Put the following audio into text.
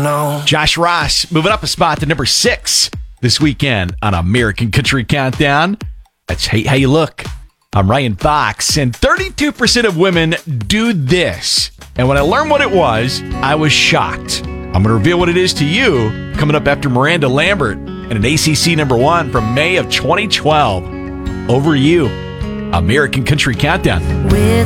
know. Josh Ross moving up a spot to number 6 this weekend on American Country Countdown. That's Hate How You Look. I'm Ryan Fox, and 32% of women do this. And when I learned what it was, I was shocked. I'm going to reveal what it is to you coming up after Miranda Lambert and an ACC number 1 from May of 2012. Over You, American Country Countdown.